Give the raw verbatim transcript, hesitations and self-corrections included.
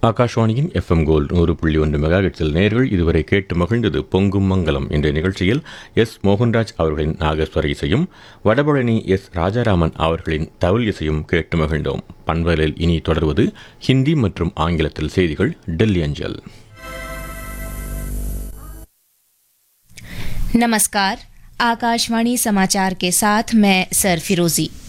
ஆகாஷ்வாணியின் FM gold நூறு புள்ளி ஒன்று மெகாஹெட்ஸில் நேர்கள் இதுவரை கேட்டு மகிழ்ந்தது பொங்கும் மங்கலம் என்ற நிகழ்ச்சியில் எஸ் மோகன்ராஜ் அவர்களின் நாகஸ்வர இசையும் வடபழனி எஸ் ராஜாராமன் அவர்களின் தவில் இசையும் கேட்டு மகிழ்ந்தோம். பண்பலில் இனி தொடர்வது ஹிந்தி மற்றும் ஆங்கிலத்தில் செய்திகள் டெல்லி அஞ்சல். नमस्कार, आकाशवाणी समाचार के साथ मैं सर फिरोजी।